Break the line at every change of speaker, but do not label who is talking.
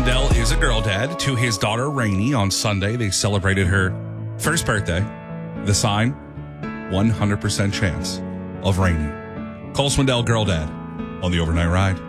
Swindell is a girl dad to his daughter Rainey. On Sunday, they celebrated her first birthday. The sign, 100% chance of Rainey. Cole Swindell, girl dad, on the Overnight Ride.